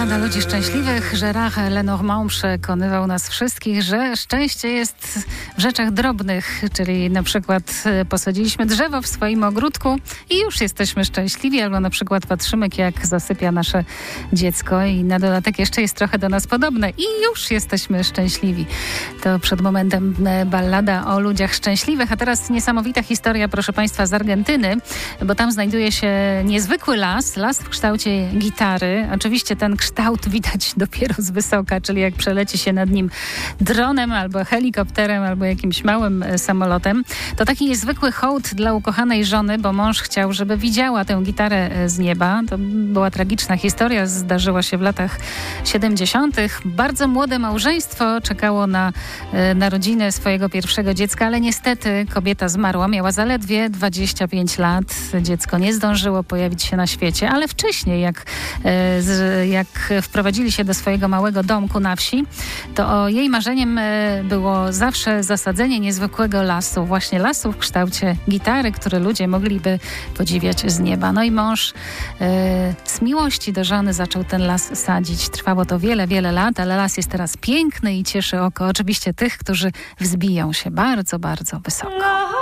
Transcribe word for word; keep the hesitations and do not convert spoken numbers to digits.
Ballada ludzi szczęśliwych. Gérard Lenormand przekonywał nas wszystkich, że szczęście jest w rzeczach drobnych, czyli na przykład posadziliśmy drzewo w swoim ogródku i już jesteśmy szczęśliwi, albo na przykład patrzymy, jak zasypia nasze dziecko i na dodatek jeszcze jest trochę do nas podobne i już jesteśmy szczęśliwi. To przed momentem ballada o ludziach szczęśliwych, a teraz niesamowita historia, proszę Państwa, z Argentyny, bo tam znajduje się niezwykły las, las w kształcie gitary. Oczywiście ten kształt widać dopiero z wysoka, czyli jak przeleci się nad nim dronem albo helikopterem, albo jakimś małym samolotem. To taki niezwykły hołd dla ukochanej żony, bo mąż chciał, żeby widziała tę gitarę z nieba. To była tragiczna historia, zdarzyła się w latach siedemdziesiątych. Bardzo młode małżeństwo czekało na e, narodziny swojego pierwszego dziecka, ale niestety kobieta zmarła. Miała zaledwie dwadzieścia pięć lat. Dziecko nie zdążyło pojawić się na świecie, ale wcześniej, jak, e, z, jak wprowadzili się do swojego małego domku na wsi, to o jej marzeniem e, było zawsze zasadzenie niezwykłego lasu. Właśnie lasu w kształcie gitary, który ludzie mogliby podziwiać z nieba. No i mąż e, z miłości do żony zaczął ten las sadzić. Trwało to wiele, wiele lat, ale las jest teraz piękny i cieszy oko oczywiście tych, którzy wzbiją się bardzo, bardzo wysoko.